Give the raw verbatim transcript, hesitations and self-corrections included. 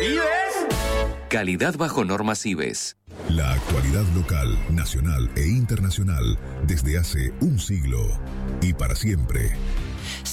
¿Ives? Calidad bajo normas Ives. La actualidad local, nacional e internacional desde hace un siglo y para siempre.